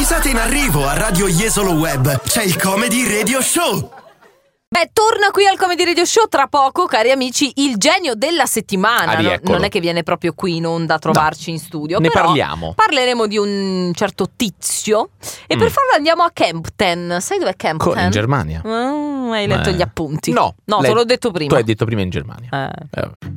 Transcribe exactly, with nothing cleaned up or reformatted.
Risate in arrivo a Radio Jesolo Web. C'è il Comedy Radio Show. Beh, torna qui al Comedy Radio Show tra poco, cari amici, il genio della settimana. Ah, no, rieccolo. non è che viene proprio qui in onda a trovarci No, in studio. ne però parliamo. Parleremo di un certo tizio. E Mm. per farlo andiamo a Kempten. Sai dov'è Kempten? Co- in Germania. Mm, hai letto Eh. gli appunti? No, No, lei- te l'ho detto prima. Tu hai detto prima in Germania. Eh. Eh.